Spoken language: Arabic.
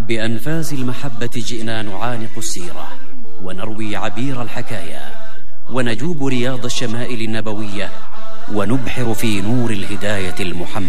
بأنفاس المحبة جئنا نعانق السيرة ونروي عبير الحكايا ونجوب رياض الشمائل النبوية ونبحر في نور الهداية المحمدية.